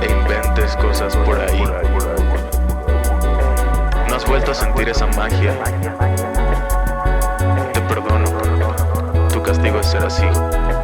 e inventes cosas por ahí. ¿No has vuelto a sentir esa magia? Te perdono, tu castigo es ser así.